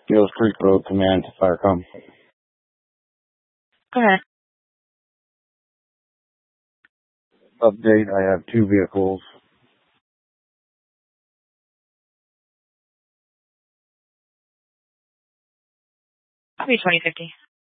Gills Creek Road, Command to Firecom. Go ahead. Update, I have 2 vehicles. I'll be 2050.